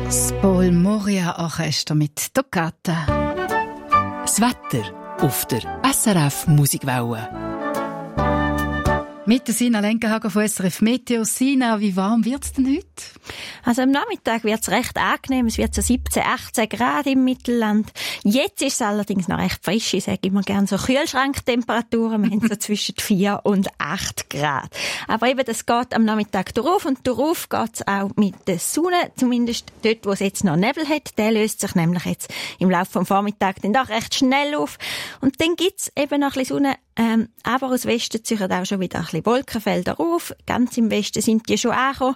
Das Paul Moria Orchester mit Toccata. Das Wetter auf der SRF Musikwelle. Mit der Sina Lenkenhager von SRF Meteo. Sina, wie warm wird's denn heute? Also am Nachmittag wird's recht angenehm. Es wird so 17, 18 Grad im Mittelland. Jetzt ist es allerdings noch recht frisch. Ich sage immer gerne so Kühlschranktemperaturen. Wir haben so zwischen 4 und 8 Grad. Aber eben, das geht am Nachmittag darauf. Und darauf geht's auch mit der Sonne. Zumindest dort, wo es jetzt noch Nebel hat. Der löst sich nämlich jetzt im Laufe vom Vormittag dann doch recht schnell auf. Und dann gibt's eben noch ein bisschen Sonne. Aber aus Westen ziehen auch schon wieder ein bisschen Wolkenfelder auf. Ganz im Westen sind die schon angekommen.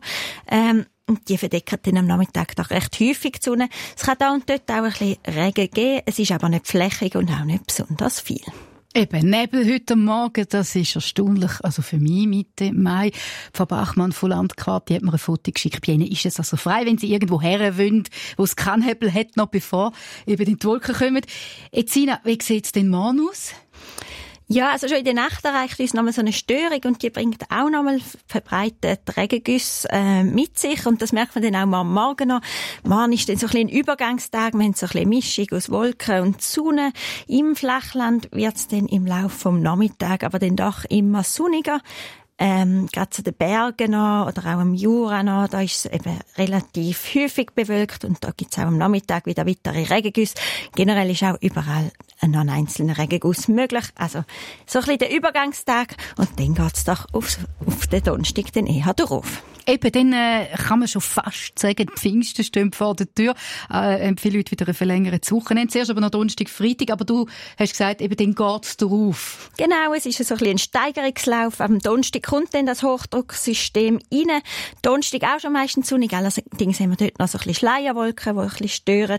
Und die verdecken dann am Nachmittag doch recht häufig die Sonne. Es kann da und dort auch ein bisschen Regen geben. Es ist aber nicht flächig und auch nicht besonders viel. Eben, Nebel heute Morgen, das ist erstaunlich. Also für mich Mitte Mai. Frau Bachmann von Landkarte, die hat mir ein Foto geschickt. Bei ihnen ist es also frei, wenn sie irgendwo her wollen, wo es keinen Nebel hat, noch bevor eben in die Wolken kommen. Jetzt, Sina, wie sieht es denn morgen aus? Ja, also schon in der Nacht erreicht uns nochmal so eine Störung und die bringt auch nochmal verbreitet Regengüsse mit sich und das merkt man dann auch am Morgen noch. Morgen ist dann so ein bisschen ein Übergangstag, wir haben so ein bisschen Mischung aus Wolken und Sonne. Im Flachland wird es dann im Laufe vom Nachmittag aber dann doch immer sonniger. Gerade zu den Bergen noch, oder auch am Jura noch, da ist es eben relativ häufig bewölkt und da gibt es auch am Nachmittag wieder weitere Regengüsse. Generell ist auch überall noch ein einzelner Regenguss möglich. Also so ein bisschen der Übergangstag und dann geht es doch auf den Donnerstag dann eher drauf. Eben, dann kann man schon fast sagen, die Pfingsten stehen vor der Tür. Viele Leute wieder ein verlängertes Wochenende. Zuerst aber noch Donnerstag, Freitag. Aber du hast gesagt, eben, dann geht's drauf. Genau, es ist so ein bisschen ein Steigerungslauf. Am Donnerstag kommt dann das Hochdrucksystem rein. Donnerstag auch schon meistens sonnig. Allerdings haben wir dort noch so ein bisschen Schleierwolken, die ein bisschen stören.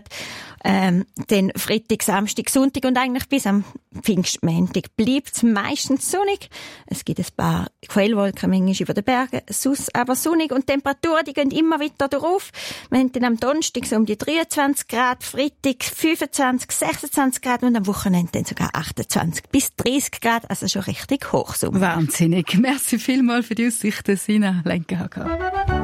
Dann Freitag, Samstag, Sonntag und eigentlich bis am Pfingstmontag bleibt es meistens sonnig. Es gibt ein paar Quellwolken manchmal über den Bergen, sonst aber sonnig und die Temperaturen, die gehen immer weiter drauf. Wir haben dann am Donnerstag so um die 23 Grad, Freitag 25, 26 Grad und am Wochenende dann sogar 28 bis 30 Grad, also schon richtig Hochsommer. Wahnsinnig. Merci vielmals für die Aussichten, Sina Lenkenhager.